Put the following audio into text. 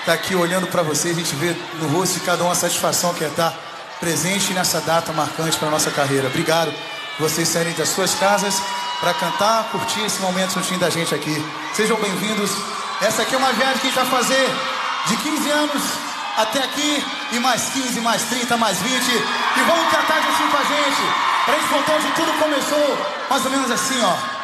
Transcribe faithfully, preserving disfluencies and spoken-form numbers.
tá aqui olhando para vocês, a gente vê no rosto de cada um a satisfação que é estar presente nessa data marcante para nossa carreira. Obrigado por vocês saírem das suas casas para cantar, curtir esse momento juntinho da gente aqui. Sejam bem-vindos. Essa aqui é uma viagem que a gente vai fazer de quinze anos até aqui, e mais quinze, mais trinta, mais vinte. E vamos cantar juntinho com a gente, pra gente contar onde tudo começou, mais ou menos assim, ó.